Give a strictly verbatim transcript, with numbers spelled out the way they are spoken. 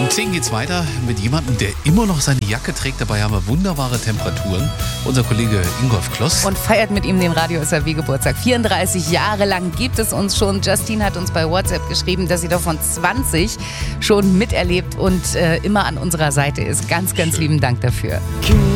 Um zehn geht's weiter mit jemandem, der immer noch seine Jacke trägt. Dabei haben wir wunderbare Temperaturen. Unser Kollege Ingolf Kloss. Und feiert mit ihm den Radio S R W Geburtstag. vierunddreißig Jahre lang gibt es uns schon. Justine hat uns bei WhatsApp geschrieben, dass sie davon zwanzig schon miterlebt und äh, immer an unserer Seite ist. Ganz, ganz Schön. lieben Dank dafür. Kinder